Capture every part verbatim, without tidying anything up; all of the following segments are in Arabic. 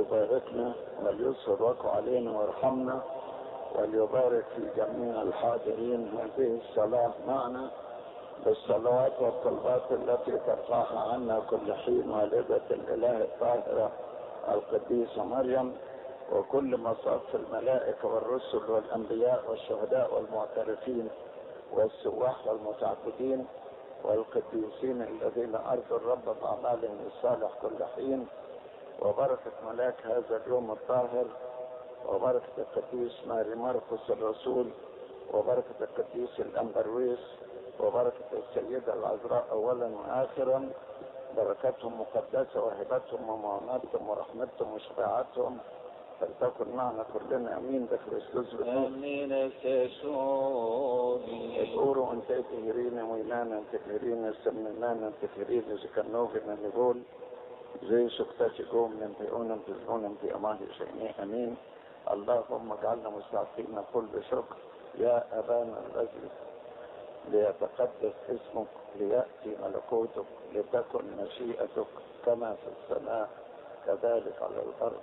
وليباركنا وليسر وقع علينا ويرحمنا، وليبارك في جميع الحاضرين هذه الصلاة معنا بالصلوات والطلبات التي ترفعها عنا كل حين والدة الإله الطاهرة القديسة مريم، وكل مصاف الملائكة والرسل والأنبياء والشهداء والمعترفين والسواح والمتعبدين والقديسين الذين أرضوا الرب بأعمالهم الصالح كل حين، وبركة ملاك هذا اليوم الطاهر، وبركة القديس ماري مرقس الرسول، وبركة القديس الأمبرويس، وبركة السيدة العذراء أولا وآخرا. بركتهم مقدسة وهبتهم ومعونتهم ورحمتهم وشفاعتهم فلتكن معنا كلنا امين بكريستوس امين. سيسوني اذكروا ان تهرين وينانا تهرين سمنانا تهرين زكنوغنا نقول زي سكتاتي قوم ننبئون تزنون في اماه شيئين امين. اللهم اجعلنا مستعفين نقول بشكر يا ابانا الذي ليتقدس اسمك، ليأتي ملكوتك، لتكن مشيئتك كما في السماء كذلك على الأرض.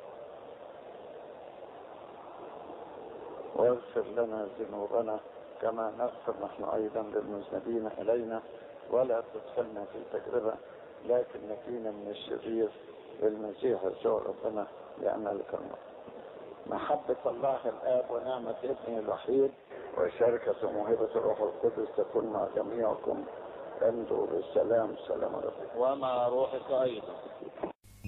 واغفر لنا ذنوبنا كما نغفر نحن أيضا للمذنبين إلينا، ولا تدخلنا في تجربة لكن نجينا من الشرير بالمسيح يسوع ربنا، لأن لك الملك. محبة الله الآب ونعمة ابنه الوحيد وشركة موهبة الروح القدس تكون مع جميعكم. امضوا بالسلام. سلام ربكم ومع روحك أيضا.